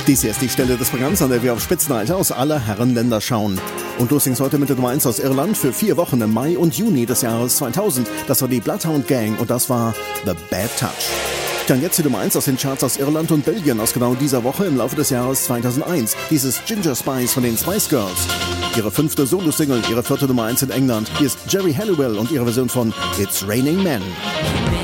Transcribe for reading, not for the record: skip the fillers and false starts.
Dies hier ist die Stelle des Programms, an der wir auf Spitzenreiter aus aller Herrenländer schauen. Und los ging's heute mit der Nummer 1 aus Irland für 4 Wochen im Mai und Juni des Jahres 2000. Das war die Bloodhound Gang und das war The Bad Touch. Dann jetzt die Nummer 1 aus den Charts aus Irland und Belgien aus genau dieser Woche im Laufe des Jahres 2001. Dieses Ginger Spice von den Spice Girls. Ihre 5. Solo-Single, ihre 4. Nummer 1 in England. Hier ist Jerry Halliwell und ihre Version von It's Raining Men.